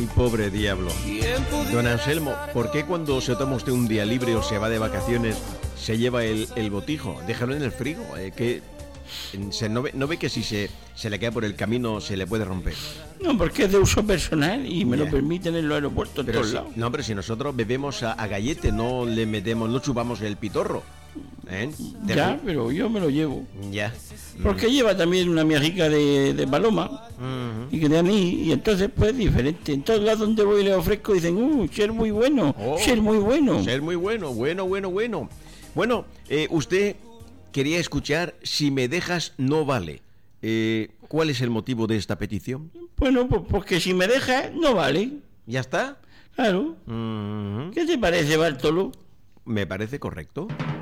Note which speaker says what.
Speaker 1: Ay, pobre diablo. Don Anselmo, ¿por qué cuando se toma usted un día libre o se va de vacaciones se lleva el botijo? Déjalo en el frigo, ¿no ve que si se le cae por el camino se le puede romper?
Speaker 2: No, porque es de uso personal y me lo permiten en los aeropuertos en todos lados.
Speaker 1: No, pero si nosotros bebemos a gallete, no chupamos el pitorro.
Speaker 2: Ya, pero yo me lo llevo.
Speaker 1: Ya.
Speaker 2: Porque lleva también una miajica de paloma y que de anís, y entonces pues es diferente. En todos lados donde voy le ofrezco dicen, ser muy bueno, ser muy bueno.
Speaker 1: Ser muy bueno, bueno. Bueno, usted quería escuchar Si me dejas no vale. ¿Cuál es el motivo de esta petición?
Speaker 2: Bueno, pues porque si me dejas no vale.
Speaker 1: ¿Ya está?
Speaker 2: Claro. ¿Qué te parece, Bartolo?
Speaker 1: Me parece correcto.